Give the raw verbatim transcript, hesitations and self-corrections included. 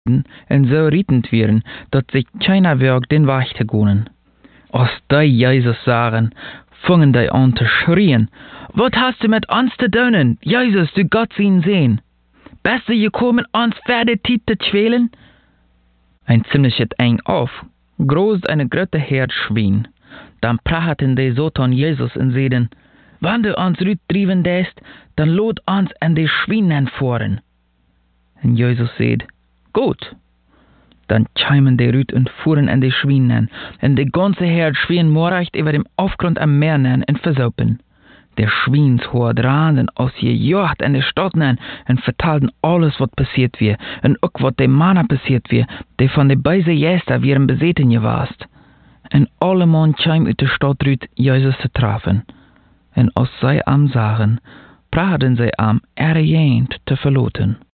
en zo rietend wären, dat sich keiner wög den Weg te gonen. Als die Jesus sagen, fingen die an zu schrien, wat hast du mit uns zu tun, Jesus, du Gott ihn sehen? Bist du gekommen, uns fertig zu quälen? Ein ziemliches eng auf, groß eine große Herd Schwein. Dann prachten die so an Jesus und seiden, wenn du uns rüttrieben lässt, dann lot uns an die Schweinen fahren. Und Jesus seht, gut. Dann kämen die Rüt und fuhren an die Schweinen, und die ganze Herd Schwein morrecht über dem Aufgrund am Meer nen und versaupen. Der Schweinshoher dranden aus je Jocht an die Stadt nen und vertalten alles, was passiert wir, und auch was dem Mann passiert wir, die von de beise Jäster wären beseten gewast. Und alle Mann kämen uit de Stadt rüt, Jesus zu treffen. Und als sie am sagen, praten sie am erjähnt zu verloten.